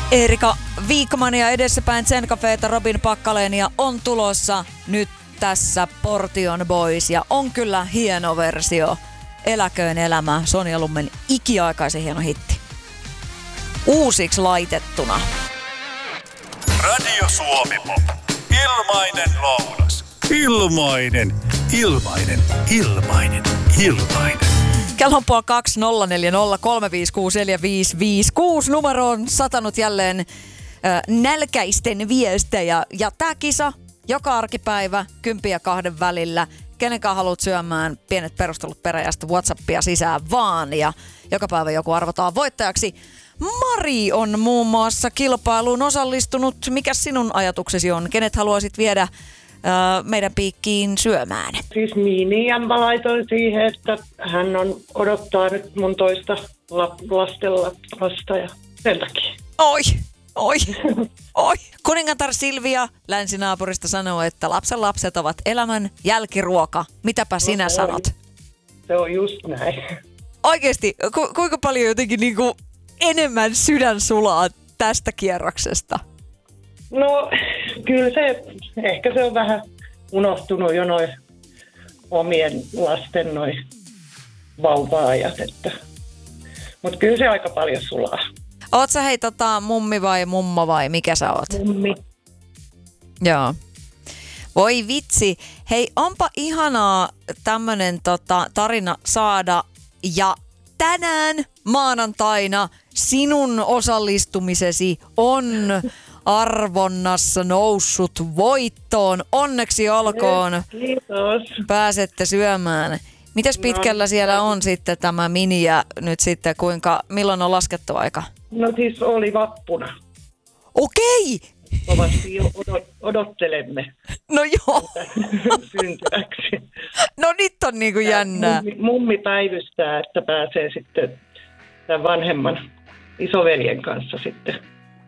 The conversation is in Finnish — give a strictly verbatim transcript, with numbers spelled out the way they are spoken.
Erika Viikman ja edessäpäin Zen Cafeeta Robin Pakkaleenia on tulossa nyt tässä Portion Boys ja on kyllä hieno versio. Eläköön elämä, Sonja Lummen ikiaikaisen hieno hitti. Uusiksi laitettuna. Radio Suomi-pop. Ilmainen lounas. Ilmainen, ilmainen, ilmainen, ilmainen. Kello on puoli kaksi, nolla neljä nolla kolme viisi kuusi neljä viisi viisi kuusi. Numero on satanut jälleen äh, nälkäisten viestejä. Ja tää kisa joka arkipäivä, kympin ja kahden välillä. Kenenkaan haluat syömään pienet perustelut peräjästä WhatsAppia sisään vaan. Ja joka päivä joku arvotaan voittajaksi. Mari on muun muassa kilpailuun osallistunut. Mikä sinun ajatuksesi on? Kenet haluaisit viedä äh, meidän piikkiin syömään? Siis Miiniän mä laitoin siihen, että hän on odottaa nyt mun toista la- lastella lasta ja sen takia. Oi, oi, oi. Kuningatar Silvia länsinaapurista sanoo, että lapsen lapset ovat elämän jälkiruoka. Mitäpä no, sinä sanot? Se on just näin. Oikeesti, ku- kuinka paljon jotenkin niinku enemmän sydän sulaa tästä kierroksesta? No, kyllä se, ehkä se on vähän unohtunut jo noin omien lasten noin vauva-ajat, että. Mut kyllä se aika paljon sulaa. Oot sä hei tota mummi vai mummo vai mikä sä oot? Mummi. Joo. Voi vitsi. Hei, onpa ihanaa tämmönen tota, tarina saada ja tänään maanantaina sinun osallistumisesi on arvonnassa noussut voittoon. Onneksi olkoon. Kiitos. Pääsette syömään. Mitäs pitkällä siellä on sitten tämä mini ja nyt sitten kuinka, milloin on laskettu aika? No siis oli vappuna. Okei! Kovasti jo odot- odottelemme. No joo. Syntyväksi. No nyt on niinku jännää. Mummi, mummi päivystää, että pääsee sitten tämän vanhemman isoveljen kanssa sitten